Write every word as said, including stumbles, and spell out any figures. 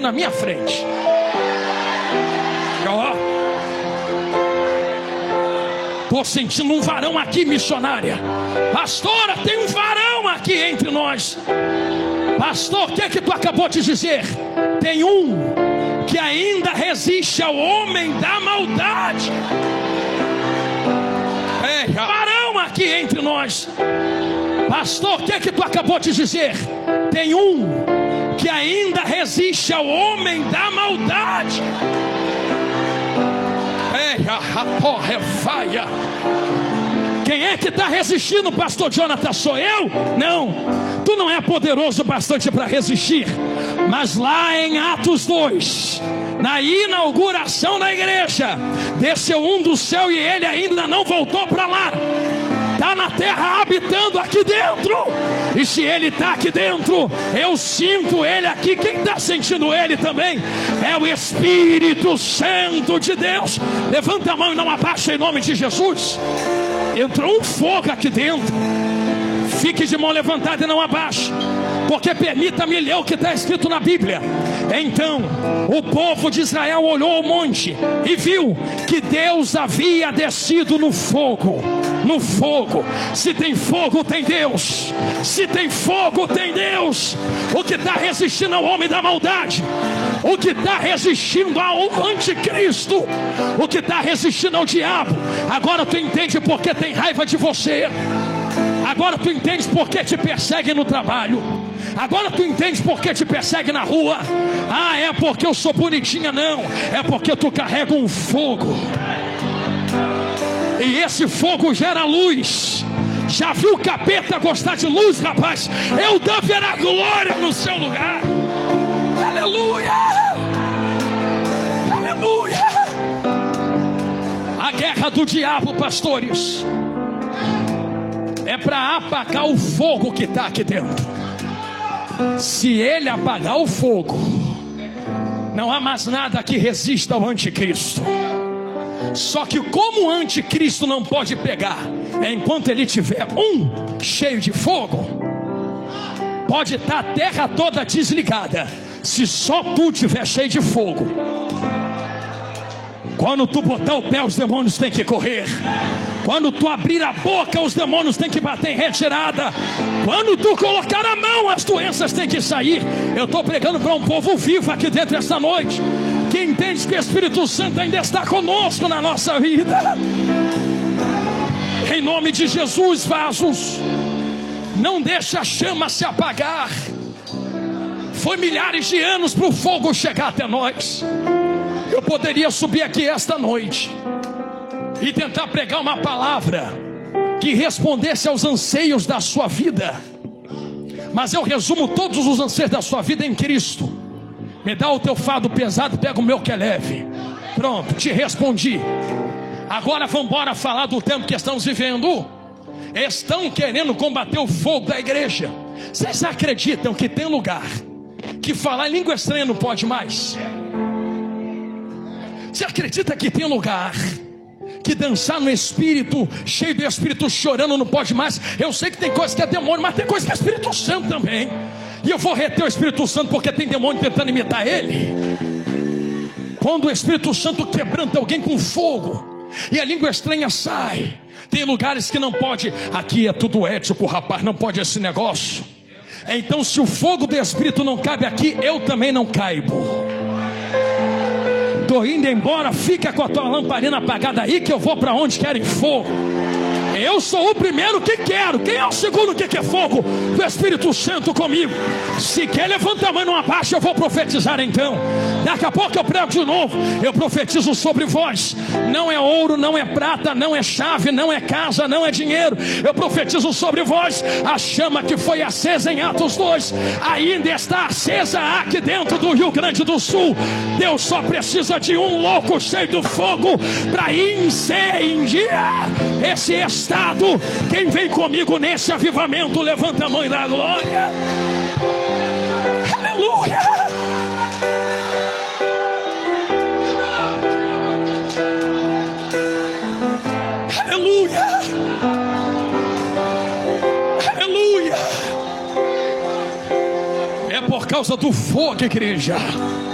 na minha frente. Ó, tô sentindo um varão aqui, missionária. Pastora, tem um varão aqui entre nós. Pastor, o que é que tu acabou de dizer? Tem um que ainda resiste ao homem da maldade. É, varão aqui entre nós. Pastor, o que é que tu acabou de dizer? Tem um que ainda resiste ao homem da maldade. É, a porra é faia. Quem é que está resistindo, pastor Jonathan? Sou eu? Não, tu não é poderoso bastante para resistir. Mas lá em Atos dois, na inauguração da igreja, desceu um do céu e ele ainda não voltou para lá. Está na terra habitando aqui dentro. E se ele está aqui dentro, eu sinto ele aqui. Quem está sentindo ele também? É o Espírito Santo de Deus. Levanta a mão e não abaixa em nome de Jesus. Entrou um fogo aqui dentro. Fique de mão levantada e não abaixe, porque permita-me ler o que está escrito na Bíblia. Então o povo de Israel olhou ao monte e viu que Deus havia descido no fogo. No fogo. Se tem fogo, tem Deus. Se tem fogo, tem Deus. O que está resistindo ao homem da maldade, o que está resistindo ao anticristo, o que está resistindo ao diabo, agora tu entende porque tem raiva de você. Agora tu entende porque te persegue no trabalho. Agora tu entende porque te persegue na rua. Ah, é porque eu sou bonitinha? Não, é porque tu carrega um fogo. E esse fogo gera luz. Já viu o capeta gostar de luz, rapaz? Eu darei glória no seu lugar. Aleluia! Aleluia! A guerra do diabo, pastores, é para apagar o fogo que está aqui dentro. Se ele apagar o fogo, não há mais nada que resista ao anticristo. Só que como o anticristo não pode pegar, é enquanto ele tiver um cheio de fogo. Pode estar a terra toda desligada, se só tu tiver cheio de fogo. Quando tu botar o pé, os demônios têm que correr. Quando tu abrir a boca, os demônios têm que bater em retirada. Quando tu colocar a mão, as doenças têm que sair. Eu estou pregando para um povo vivo aqui dentro esta noite, que entende que o Espírito Santo ainda está conosco na nossa vida. Em nome de Jesus, vasos, não deixa a chama se apagar. Foi milhares de anos para o fogo chegar até nós. Eu poderia subir aqui esta noite e tentar pregar uma palavra que respondesse aos anseios da sua vida, mas eu resumo todos os anseios da sua vida em Cristo. Me dá o teu fardo pesado, pega o meu que é leve. Pronto, te respondi. Agora vamos embora falar do tempo que estamos vivendo. Estão querendo combater o fogo da igreja. Vocês acreditam que tem lugar que falar em língua estranha não pode mais? Você acredita que tem lugar que dançar no Espírito, cheio do Espírito, chorando, não pode mais? Eu sei que tem coisa que é demônio, mas tem coisa que é Espírito Santo também. E eu vou reter o Espírito Santo porque tem demônio tentando imitar ele. Quando o Espírito Santo quebranta alguém com fogo e a língua estranha sai, tem lugares que não pode. Aqui é tudo ético, rapaz, não pode esse negócio. Então se o fogo do Espírito não cabe aqui, eu também não caibo. Estou indo embora, fica com a tua lamparina apagada aí, que eu vou para onde querem fogo. Eu sou o primeiro que quero. Quem é o segundo que quer fogo? Do Espírito Santo comigo. Se quer, levanta a mão numa baixa, eu vou profetizar então. Daqui a pouco eu prego de novo. Eu profetizo sobre vós. Não é ouro, não é prata, não é chave, não é casa, não é dinheiro. Eu profetizo sobre vós. A chama que foi acesa em Atos dois ainda está acesa aqui dentro do Rio Grande do Sul. Deus só precisa de um louco cheio do fogo para incendiar esse estado. Quem vem comigo nesse avivamento, levanta a mão e dá glória. Aleluia. Aleluia. Aleluia. É por causa do fogo, igreja.